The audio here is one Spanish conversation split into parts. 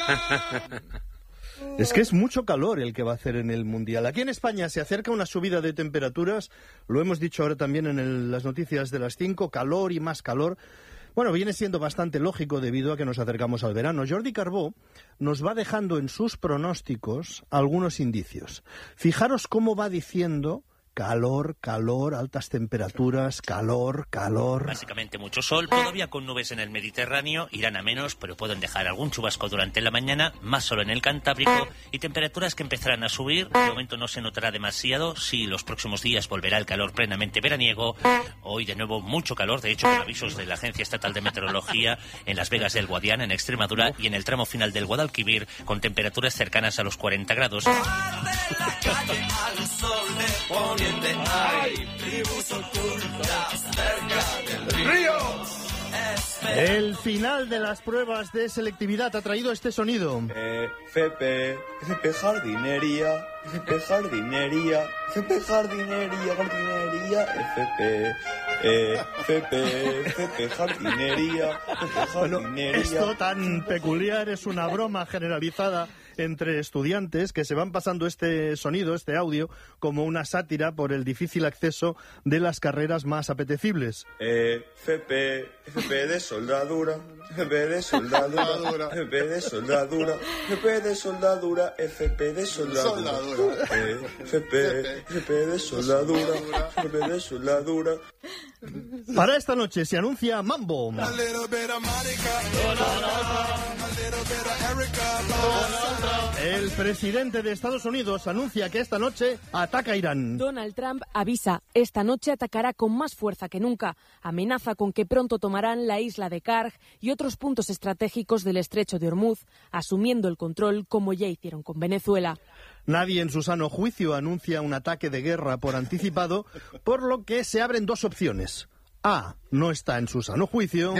Es que es mucho calor el que va a hacer en el Mundial. Aquí en España se acerca una subida de temperaturas, lo hemos dicho ahora también en las noticias de las 5, calor y más calor. Bueno, viene siendo bastante lógico debido a que nos acercamos al verano. Jordi Carbó nos va dejando en sus pronósticos algunos indicios. Fijaros cómo va diciendo calor, calor, altas temperaturas, calor, calor. Básicamente mucho sol, todavía con nubes en el Mediterráneo, irán a menos, pero pueden dejar algún chubasco durante la mañana, más sol en el Cantábrico y temperaturas que empezarán a subir. De momento no se notará demasiado, sí, los próximos días volverá el calor plenamente veraniego. Hoy de nuevo mucho calor, de hecho con avisos de la Agencia Estatal de Meteorología en Las Vegas del Guadiana, en Extremadura, y en el tramo final del Guadalquivir con temperaturas cercanas a los 40 grados. El final de las pruebas de selectividad ha traído este sonido. FP jardinería, FP jardinería, FP jardinería, jardinería, FP jardinería, FP jardinería. Bueno, esto tan peculiar es una broma generalizada entre estudiantes que se van pasando este sonido, este audio, como una sátira por el difícil acceso de las carreras más apetecibles. FP de soldadura, FP de soldadura, FP de soldadura, FP de soldadura, FP de soldadura, FP de soldadura, FP de soldadura. Para esta noche se anuncia Mambo. El presidente de Estados Unidos anuncia que esta noche ataca a Irán. Donald Trump avisa, esta noche atacará con más fuerza que nunca. Amenaza con que pronto tomarán la isla de Karg y otros puntos estratégicos del estrecho de Hormuz, asumiendo el control como ya hicieron con Venezuela. Nadie en su sano juicio anuncia un ataque de guerra por anticipado, por lo que se abren dos opciones. A, no está en su sano juicio.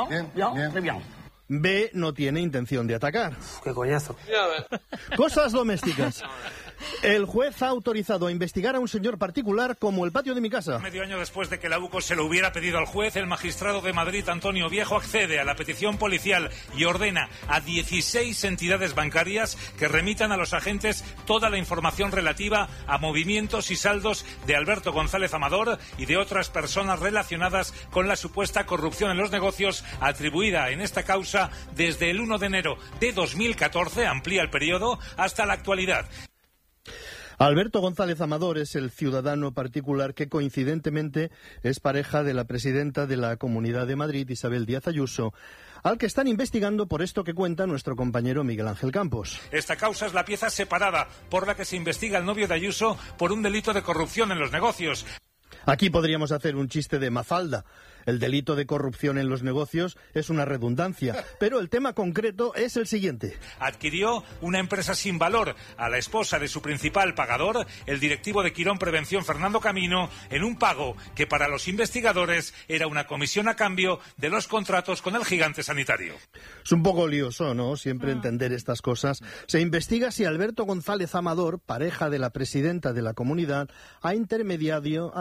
B, no tiene intención de atacar. ¡Qué coñazo! Cosas domésticas. El juez ha autorizado a investigar a un señor particular como el patio de mi casa. Medio año después de que la UCO se lo hubiera pedido al juez, el magistrado de Madrid, Antonio Viejo, accede a la petición policial y ordena a 16 entidades bancarias que remitan a los agentes toda la información relativa a movimientos y saldos de Alberto González Amador y de otras personas relacionadas con la supuesta corrupción en los negocios atribuida en esta causa desde el 1 de enero de 2014, amplía el periodo, hasta la actualidad. Alberto González Amador es el ciudadano particular que coincidentemente es pareja de la presidenta de la Comunidad de Madrid, Isabel Díaz Ayuso, al que están investigando por esto que cuenta nuestro compañero Miguel Ángel Campos. Esta causa es la pieza separada por la que se investiga al novio de Ayuso por un delito de corrupción en los negocios. Aquí podríamos hacer un chiste de Mafalda. El delito de corrupción en los negocios es una redundancia, pero el tema concreto es el siguiente. Adquirió una empresa sin valor a la esposa de su principal pagador, el directivo de Quirón Prevención, Fernando Camino, en un pago que para los investigadores era una comisión a cambio de los contratos con el gigante sanitario. Es un poco lioso, ¿no?, siempre entender estas cosas. Se investiga si Alberto González Amador, pareja de la presidenta de la comunidad, ha intermediado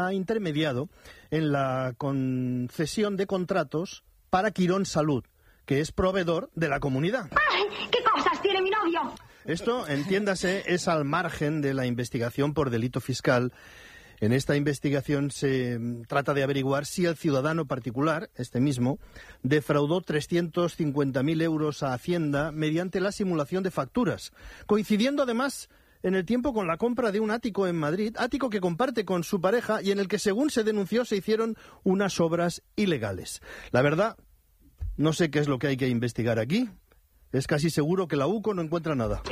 en la concesión de contratos para Quirón Salud, que es proveedor de la comunidad. ¡Ay, qué cosas tiene mi novio! Esto, entiéndase, es al margen de la investigación por delito fiscal. En esta investigación se trata de averiguar si el ciudadano particular, este mismo, defraudó 350.000 euros a Hacienda mediante la simulación de facturas, coincidiendo además en el tiempo con la compra de un ático en Madrid, ático que comparte con su pareja y en el que, según se denunció, se hicieron unas obras ilegales. La verdad, no sé qué es lo que hay que investigar aquí. Es casi seguro que la UCO no encuentra nada.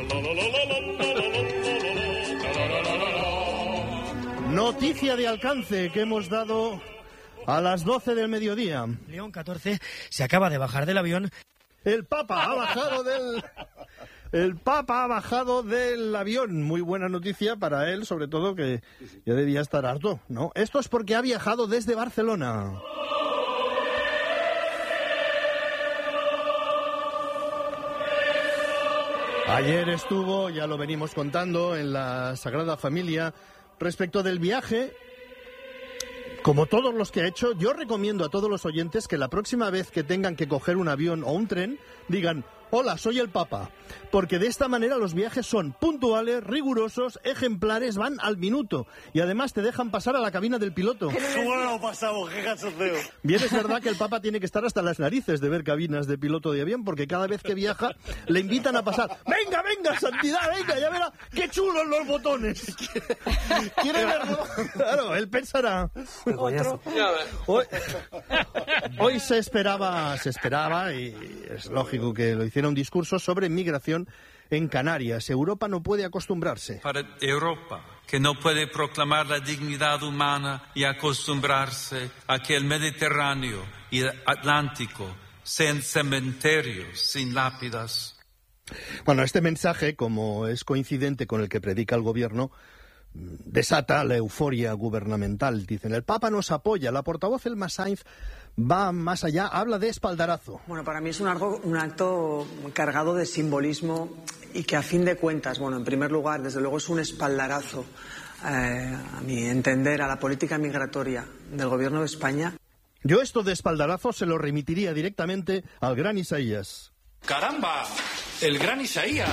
Noticia de alcance que hemos dado a las 12 del mediodía. León XIV se acaba de bajar del avión. El Papa ha bajado del avión. Muy buena noticia para él, sobre todo que ya debía estar harto, ¿no? Esto es porque ha viajado desde Barcelona. Ayer estuvo, ya lo venimos contando, en la Sagrada Familia. Respecto del viaje, como todos los que ha hecho, yo recomiendo a todos los oyentes que la próxima vez que tengan que coger un avión o un tren, digan: hola, soy el Papa, porque de esta manera los viajes son puntuales, rigurosos, ejemplares, van al minuto y además te dejan pasar a la cabina del piloto. Bien, es verdad que el Papa tiene que estar hasta las narices de ver cabinas de piloto de avión, porque cada vez que viaja le invitan a pasar. Venga, venga, santidad, venga, ya verá qué chulos los botones. ¿Quiere verlo? Claro, él pensará. Hoy se esperaba, y es lógico que lo hiciera, un discurso sobre migración en Canarias. Europa no puede acostumbrarse. Para Europa, que no puede proclamar la dignidad humana y acostumbrarse a que el Mediterráneo y el Atlántico sean cementerios sin lápidas. Bueno, este mensaje, como es coincidente con el que predica el gobierno, desata la euforia gubernamental. Dicen, el Papa nos apoya. La portavoz Elma Sainz va más allá, habla de espaldarazo. Bueno, para mí es un acto cargado de simbolismo y que a fin de cuentas, bueno, en primer lugar, desde luego es un espaldarazo, a mi entender, a la política migratoria del gobierno de España. Yo esto de espaldarazo se lo remitiría directamente al gran Isaías. ¡Caramba! ¡El gran Isaías!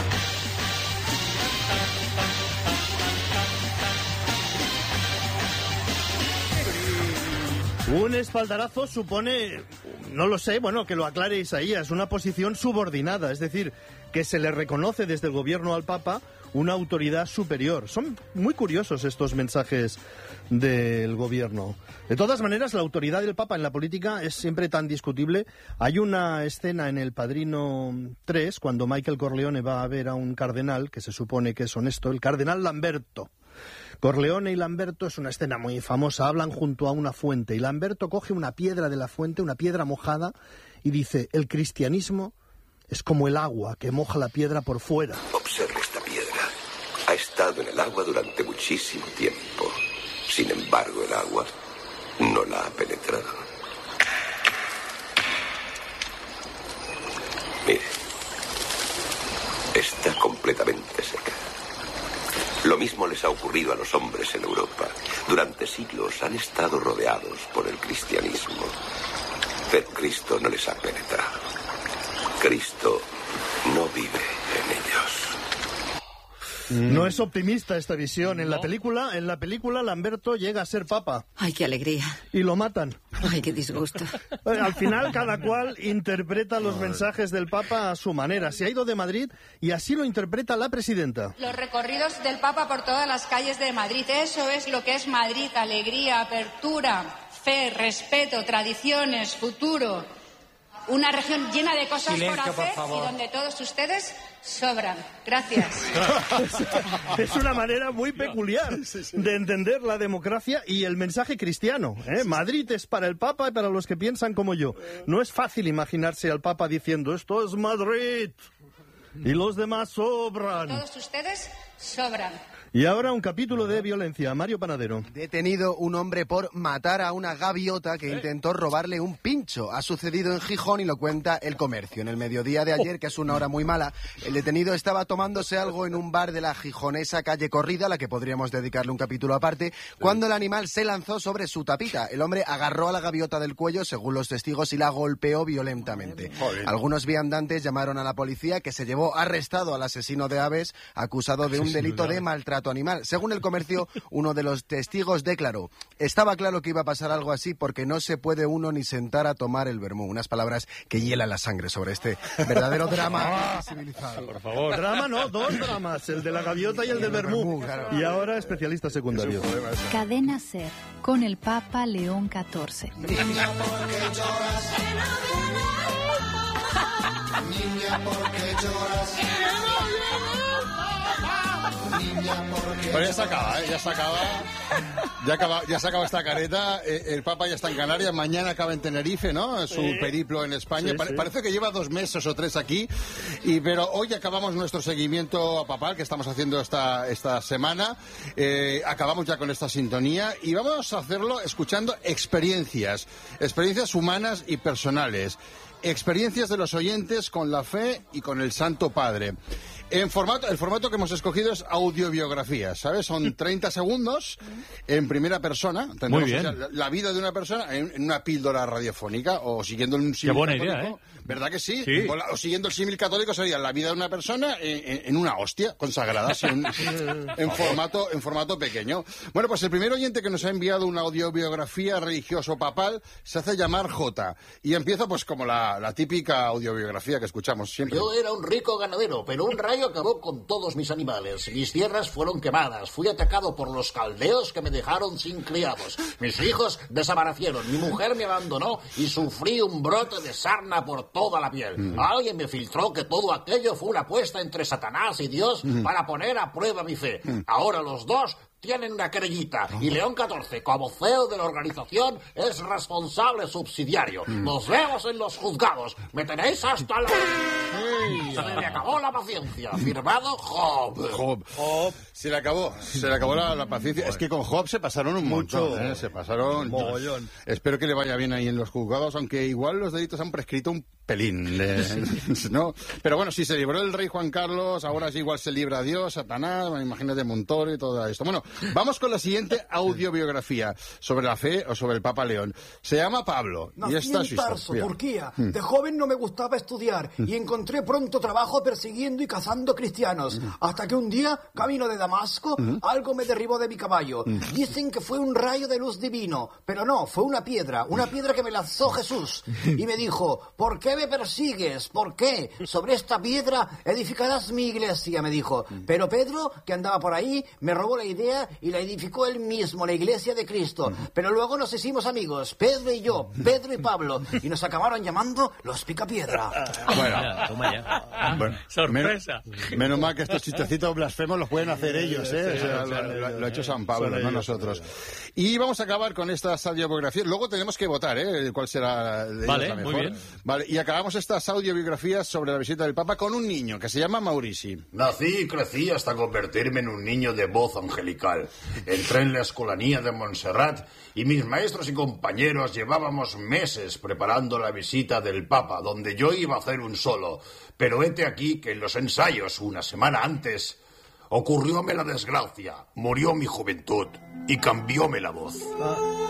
Un espaldarazo supone, no lo sé, bueno, que lo aclare Isaías, una posición subordinada, es decir, que se le reconoce desde el gobierno al Papa una autoridad superior. Son muy curiosos estos mensajes del gobierno. De todas maneras, la autoridad del Papa en la política es siempre tan discutible. Hay una escena en El Padrino 3, cuando Michael Corleone va a ver a un cardenal, que se supone que es honesto, el cardenal Lamberto. Corleone y Lamberto, es una escena muy famosa, hablan junto a una fuente y Lamberto coge una piedra de la fuente, una piedra mojada, y dice, el cristianismo es como el agua que moja la piedra por fuera. Observe esta piedra. Ha estado en el agua durante muchísimo tiempo. Sin embargo, el agua no la ha penetrado. Mire, está completamente seca. Lo mismo les ha ocurrido a los hombres en Europa. Durante siglos han estado rodeados por el cristianismo, pero Cristo no les ha penetrado. Cristo no vive en ellos. No es optimista esta visión. En la película Lamberto llega a ser papa. ¡Ay, qué alegría! Y lo matan. ¡Ay, qué disgusto! Al final, cada cual interpreta los mensajes del Papa a su manera. Se ha ido de Madrid y así lo interpreta la presidenta. Los recorridos del Papa por todas las calles de Madrid. Eso es lo que es Madrid. Alegría, apertura, fe, respeto, tradiciones, futuro. Una región llena de cosas Silencio, por hacer y donde todos ustedes sobran. Gracias. Es una manera muy peculiar de entender la democracia y el mensaje cristiano, ¿eh? Madrid es para el Papa y para los que piensan como yo. No es fácil imaginarse al Papa diciendo, esto es Madrid y los demás sobran. Todos ustedes sobran. Y ahora un capítulo de violencia. Mario Panadero. Detenido un hombre por matar a una gaviota que intentó robarle un pincho. Ha sucedido en Gijón y lo cuenta El Comercio. En el mediodía de ayer, que es una hora muy mala, el detenido estaba tomándose algo en un bar de la gijonesa calle Corrida, a la que podríamos dedicarle un capítulo aparte, cuando el animal se lanzó sobre su tapita. El hombre agarró a la gaviota del cuello, según los testigos, y la golpeó violentamente. Algunos viandantes llamaron a la policía, que se llevó arrestado al asesino de aves, acusado de un delito de maltrato animal. Según El Comercio, uno de los testigos declaró, estaba claro que iba a pasar algo así porque no se puede uno ni sentar a tomar el vermú. Unas palabras que hielan la sangre sobre este verdadero drama civilizado. Por favor. Drama no, dos dramas, el de la gaviota y el del vermú. Claro. Y ahora especialista secundario. Cadena SER, con el Papa León XIV. Niña, ¿por qué lloras? Niña, ¿por qué lloras? Pero ya se acaba, ya se acaba. Ya se acaba esta careta. El Papa ya está en Canarias. Mañana acaba en Tenerife, ¿no? Su periplo en España. Parece que lleva 2 meses o 3 aquí. Pero hoy acabamos nuestro seguimiento papal que estamos haciendo esta semana. Acabamos ya con esta sintonía y vamos a hacerlo escuchando experiencias humanas y personales. Experiencias de los oyentes con la fe y con el Santo Padre. el formato que hemos escogido es audiobiografía, ¿sabes? Son 30 segundos en primera persona. Muy bien. O sea, la vida de una persona en una píldora radiofónica o siguiendo un símil buena católico. idea, ¿eh? ¿Verdad que sí? O siguiendo el símil católico sería la vida de una persona en una hostia consagrada, así, en formato pequeño. Bueno, pues el primer oyente que nos ha enviado una audiobiografía religioso-papal se hace llamar J. Y empieza pues como la típica audiobiografía que escuchamos siempre. Yo era un rico ganadero, pero un rayo acabó con todos mis animales. Mis tierras fueron quemadas. Fui atacado por los caldeos que me dejaron sin criados. Mis hijos desaparecieron. Mi mujer me abandonó y sufrí un brote de sarna por toda la piel. Alguien me filtró que todo aquello fue una apuesta entre Satanás y Dios para poner a prueba mi fe. Ahora los dos tienen una querellita y León XIV, como CEO de la organización, es responsable subsidiario. Nos vemos en los juzgados. Me tenéis hasta la... Se me acabó la paciencia. Firmado Job. Se le acabó la paciencia. Es que con Job se pasaron un montón, se pasaron mogollón. Espero que le vaya bien ahí en los juzgados, aunque igual los delitos han prescrito un pelín, ¿no? Pero bueno, si se libró el rey Juan Carlos, ahora igual se libra Dios, Satanás, imagínate Montoro y todo esto. Bueno, vamos con la siguiente audiobiografía sobre la fe o sobre el Papa León. Se llama Pablo. Nací en Tarso, Turquía. De joven no me gustaba estudiar y encontré pronto trabajo persiguiendo y cazando cristianos. Hasta que un día, camino de Damasco, algo me derribó de mi caballo. Dicen que fue un rayo de luz divino, pero no, fue una piedra que me lanzó Jesús. Y me dijo, ¿por qué me persigues? ¿Por qué? Sobre esta piedra edificarás mi iglesia, me dijo. Pero Pedro, que andaba por ahí, me robó la idea y la edificó él mismo, la iglesia de Cristo. Pero luego nos hicimos amigos, Pedro y yo, Pedro y Pablo, y nos acabaron llamando los Picapiedra. Bueno, sorpresa. Menos mal que estos chistecitos blasfemos los pueden hacer ellos, ¿eh? Sí, o sea, lo ha hecho San Pablo, no nosotros. Y vamos a acabar con estas audiobiografías. Luego tenemos que votar, ¿eh? ¿Cuál será de ellos la mejor? Muy bien. Vale, y acabamos estas audiobiografías sobre la visita del Papa con un niño que se llama Maurici. Nací y crecí hasta convertirme en un niño de voz angelical. Entré en la escolanía de Montserrat y mis maestros y compañeros llevábamos meses preparando la visita del Papa, donde yo iba a hacer un solo. Pero hete aquí que en los ensayos, una semana antes, ocurrióme la desgracia, murió mi juventud y cambióme la voz.